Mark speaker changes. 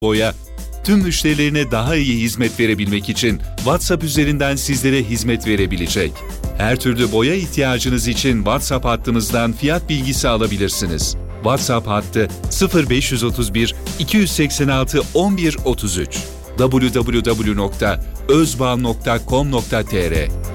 Speaker 1: Boya, tüm müşterilerine daha iyi hizmet verebilmek için WhatsApp üzerinden sizlere hizmet verebilecek. Her türlü boya ihtiyacınız için WhatsApp hattımızdan fiyat bilgisi alabilirsiniz. WhatsApp hattı 0531 286 11 33 www.özbağ.com.tr